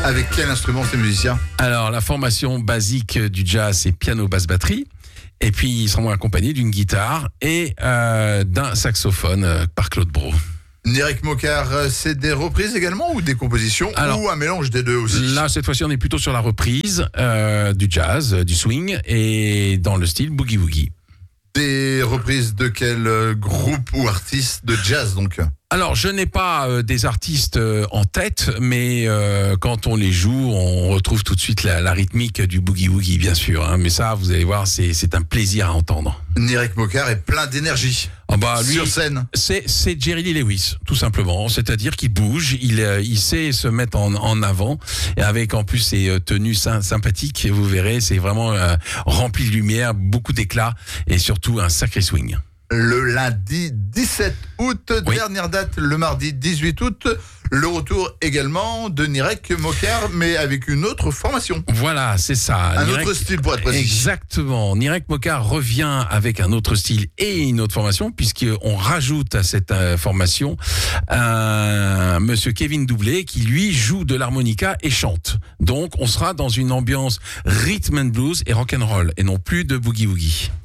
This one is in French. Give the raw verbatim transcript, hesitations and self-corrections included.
Avec quel instrument ces musiciens? Alors, la formation basique du jazz, c'est piano, basse, batterie. Et puis, ils seront accompagnés d'une guitare et euh, d'un saxophone euh, par Claude Brault. Nirek Mokar, c'est des reprises également ou des compositions? Alors, ou un mélange des deux aussi? Là, cette fois-ci, on est plutôt sur la reprise euh, du jazz, du swing, et dans le style boogie-woogie. Des reprises de quel euh, groupe ou artiste de jazz donc? Alors, je n'ai pas euh, des artistes euh, en tête, mais euh, quand on les joue, on retrouve tout de suite la, la rythmique du boogie-woogie, bien sûr. Hein, mais ça, vous allez voir, c'est, c'est un plaisir à entendre. Nirek Mokar est plein d'énergie. Ah bah, lui, sur scène. C'est, c'est Jerry Lee Lewis, tout simplement. C'est-à-dire qu'il bouge, il, euh, il sait se mettre en, en avant, et avec en plus ses euh, tenues sy- sympathiques, vous verrez, c'est vraiment euh, rempli de lumière, beaucoup d'éclat, et surtout un sacré swing. Le lundi dix-sept août, Oui. dernière date le mardi dix-huit août. Le retour également de Nirek Mokar, mais avec une autre formation. Voilà, c'est ça. Un Nirek- autre style pour être précis. Exactement. Nirek Mokar revient avec un autre style et une autre formation, puisqu'on rajoute à cette euh, formation un monsieur Kevin Doublé qui, lui, joue de l'harmonica et chante. Donc, on sera dans une ambiance rhythm and blues et rock and roll, et non plus de boogie-woogie.